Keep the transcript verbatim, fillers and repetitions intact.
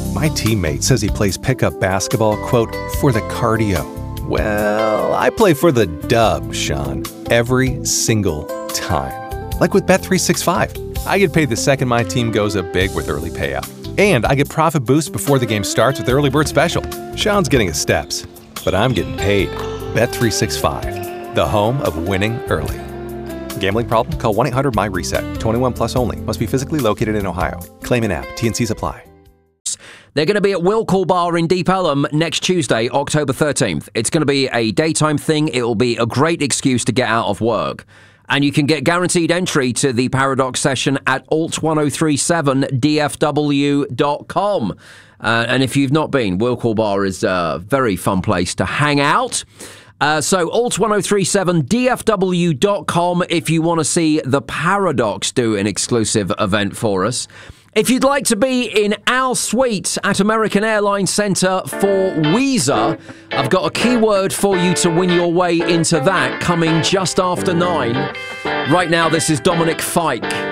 My teammate says he plays pickup basketball, quote, for the cardio. Well, I play for the dub, Sean, every single time. Like with Bet three sixty-five. I get paid the second my team goes up big with early payout. And I get profit boosts before the game starts with the Early Bird Special. Sean's getting his steps, but I'm getting paid. Bet three sixty-five, the home of winning early. Gambling problem? Call one eight hundred my reset. twenty-one plus only. Must be physically located in Ohio. Claim an app. T and Cs apply. They're going to be at Will Call Bar in Deep Ellum next Tuesday, October thirteenth. It's going to be a daytime thing. It will be a great excuse to get out of work. And you can get guaranteed entry to the Paradox session at alt ten thirty-seven d f w dot com. Uh, and if you've not been, Will Call Bar is a very fun place to hang out. Uh, so alt ten thirty-seven d f w dot com if you want to see the Paradox do an exclusive event for us. If you'd like to be in our suite at American Airlines Centre for Weezer, I've got a keyword for you to win your way into that coming just after nine. Right now, this is Dominic Fike.